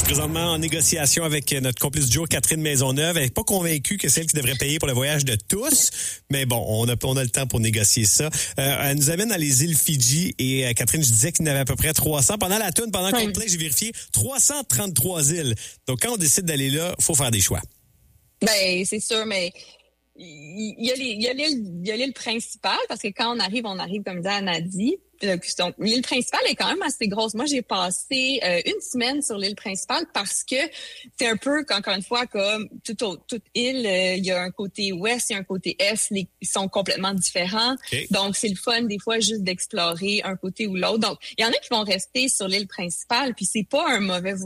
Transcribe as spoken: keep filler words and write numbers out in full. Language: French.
présentement en négociation avec notre complice du jour, Catherine Maisonneuve. Elle n'est pas convaincue que c'est elle qui devrait payer pour le voyage de tous, mais bon, on a, on a le temps pour négocier ça. Euh, elle nous amène dans les îles Fidji et euh, Catherine, je disais qu'il y en avait à peu près trois cents. Pendant la toune, pendant Coldplay, j'ai vérifié, trois cent trente-trois îles. Donc, quand on décide d'aller là, il faut faire des choix. Ben, c'est sûr, mais il y a les, il y a l'île, il y a l'île principale, parce que quand on arrive, on arrive, comme disait Anadi. Donc, l'île principale est quand même assez grosse. Moi, j'ai passé euh, une semaine sur l'île principale parce que c'est un peu, encore une fois, comme toute, autre, toute île, euh, il y a un côté ouest, il y a un côté est, les, ils sont complètement différents. Okay. Donc, c'est le fun, des fois, juste d'explorer un côté ou l'autre. Donc, il y en a qui vont rester sur l'île principale, puis c'est pas un mauvais